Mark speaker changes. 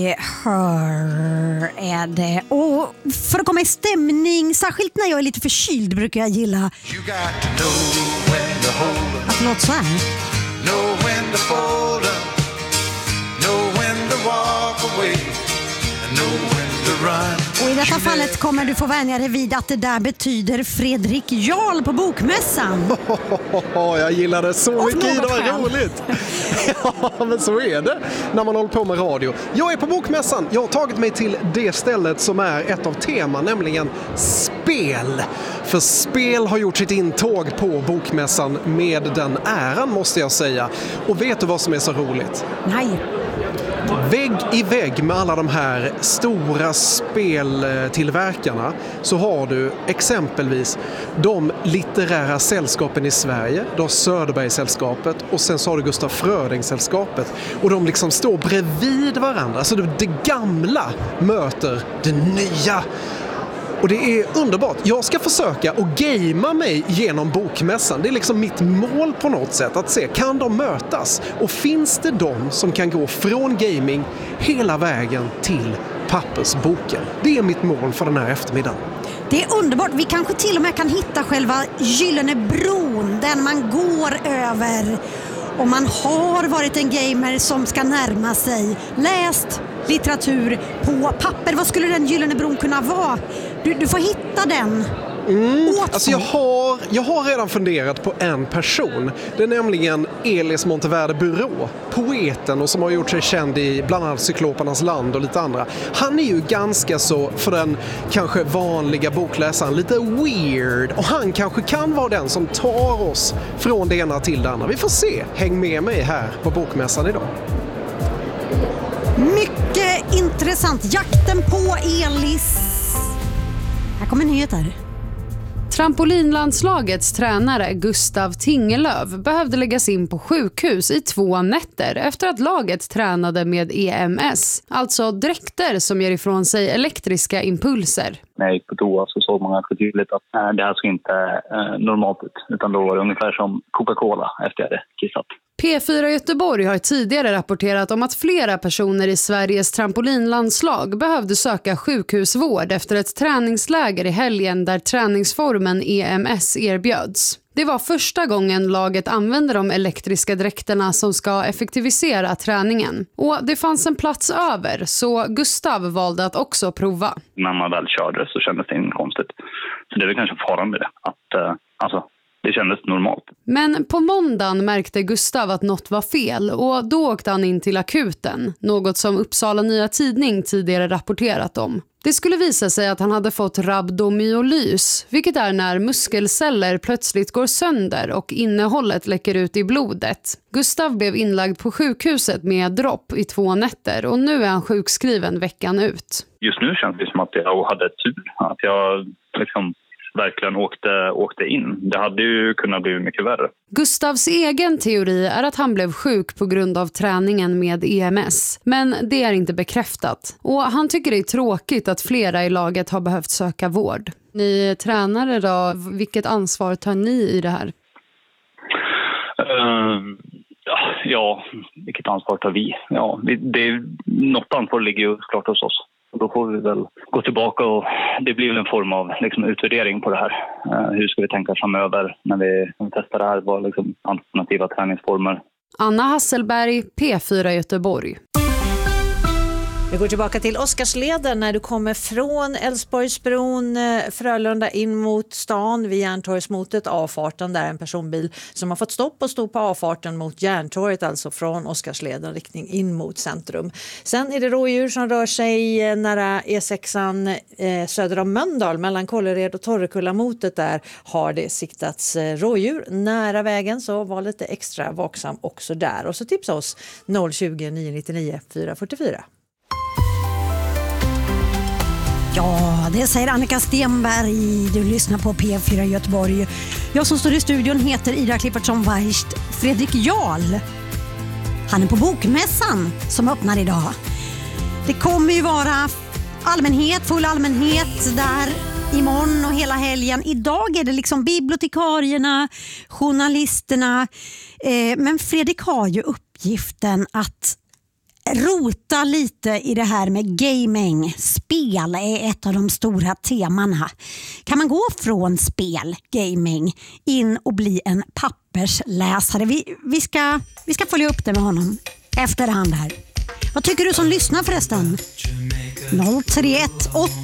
Speaker 1: Hör är det. Och för att komma i stämning, särskilt när jag är lite förkyld, brukar jag gilla att det låter så här. Och i detta fallet kommer du få vänja dig vid att det där betyder Fredrik Jarl på Bokmässan.
Speaker 2: Jag gillar det så mycket idag, roligt. Ja, men så är det när man håller på med radio. Jag är på Bokmässan. Jag har tagit mig till det stället som är ett av teman, nämligen spel. För spel har gjort sitt intåg på Bokmässan med den äran, måste jag säga. Och vet du vad som är så roligt?
Speaker 1: Nej.
Speaker 2: Vägg i vägg med alla de här stora speltillverkarna så har du exempelvis de litterära sällskapen i Sverige. Du har Söderbergssällskapet och sen så har du Gustaf Fröding-sällskapet. Och de liksom står bredvid varandra. Så det gamla möter det nya. Och det är underbart. Jag ska försöka att gamea mig genom Bokmässan. Det är liksom mitt mål på något sätt. Att se, kan de mötas? Och finns det de som kan gå från gaming hela vägen till pappersboken? Det är mitt mål för den här eftermiddagen.
Speaker 1: Det är underbart. Vi kanske till och med kan hitta själva Gyllene bron. Den man går över om man har varit en gamer som ska närma sig. Läst litteratur på papper. Vad skulle den Gyllene bron kunna vara? Du får hitta den.
Speaker 2: Alltså jag har redan funderat på en person. Det är nämligen Elis Monteverde Bureau, poeten och som har gjort sig känd i bland annat Cyklopernas land och lite andra. Han är ju ganska så, för den kanske vanliga bokläsaren, lite weird. Och han kanske kan vara den som tar oss från det ena till det andra. Vi får se. Häng med mig här på Bokmässan idag.
Speaker 1: Mycket intressant. Jakten på Elis. Här kommer nyheter.
Speaker 3: Trampolinlandslagets tränare Gustav Tingelöv behövde läggas in på sjukhus i 2 nätter efter att laget tränade med EMS, alltså dräkter som ger ifrån sig elektriska impulser.
Speaker 4: När jag gick på toa så såg man ganska tydligt att det här såg inte normalt ut, utan då var det ungefär som Coca-Cola efter jag hade kissat.
Speaker 3: P4 Göteborg har tidigare rapporterat om att flera personer i Sveriges trampolinlandslag behövde söka sjukhusvård efter ett träningsläger i helgen där träningsformen EMS erbjöds. Det var första gången laget använde de elektriska dräkterna som ska effektivisera träningen. Och det fanns en plats över, så Gustav valde att också prova.
Speaker 4: När man väl körde så kändes det inte konstigt. Så det är väl kanske faran med det, att det kändes normalt.
Speaker 3: Men på måndagen märkte Gustav att något var fel och då åkte han in till akuten. Något som Uppsala Nya Tidning tidigare rapporterat om. Det skulle visa sig att han hade fått rhabdomyolys, vilket är när muskelceller plötsligt går sönder och innehållet läcker ut i blodet. Gustav blev inlagd på sjukhuset med dropp i 2 nätter och nu är han sjukskriven veckan ut.
Speaker 4: Just nu känns det som att jag hade tur. Att jag verkligen åkte in. Det hade ju kunnat bli mycket värre.
Speaker 3: Gustavs egen teori är att han blev sjuk på grund av träningen med EMS. Men det är inte bekräftat. Och han tycker det är tråkigt att flera i laget har behövt söka vård. Ni tränare då, vilket ansvar tar ni i det här?
Speaker 4: Ja, vilket ansvar tar vi? Ja, något ansvar ligger ju klart hos oss. Då får vi väl gå tillbaka och det blir väl en form av utvärdering på det här. Hur ska vi tänka framöver när vi testar det här? Vad alternativa träningsformer?
Speaker 3: Anna Hasselberg, P4 Göteborg.
Speaker 5: Vi går tillbaka till Oscarsleden när du kommer från Älvsborgsbron, Frölunda in mot stan vid Järntorgsmotet, avfarten. Där är en personbil som har fått stopp och stod på avfarten mot Järntorget, alltså från Oscarsleden riktning in mot centrum. Sen är det rådjur som rör sig nära E6an söder om Mölndal mellan Kållered och Torrekulla-motet. Där har det siktats rådjur nära vägen, så var lite extra vaksam också där. Och så tipsa oss 020 999 444.
Speaker 1: Ja, det säger Annika Stenberg. Du lyssnar på P4 Göteborg. Jag som står i studion heter Ida Klippertsson Weist. Fredrik Jarl. Han är på Bokmässan som öppnar idag. Det kommer ju vara full allmänhet där imorgon och hela helgen. Idag är det bibliotekarierna, journalisterna. Men Fredrik har ju uppgiften att rota lite i det här med gaming. Spel är ett av de stora temana. Kan man gå från spel, gaming, in och bli en pappersläsare? Vi ska följa upp det med honom efterhand här. Vad tycker du som lyssnar förresten? 031